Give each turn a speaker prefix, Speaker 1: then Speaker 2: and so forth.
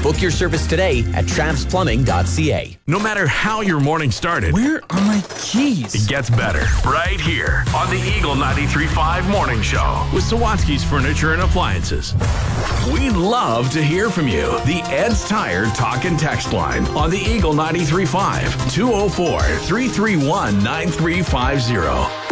Speaker 1: Book your service today at travsplumbing.ca.
Speaker 2: No matter how your morning started,
Speaker 3: where are my keys?
Speaker 2: It gets better right here on the Eagle 93.5 Morning Show with Sawatsky's Furniture and Appliances. We'd love to hear from you. The Ed's Tire Talk and Text line on the Eagle 93.5 204-331-9350.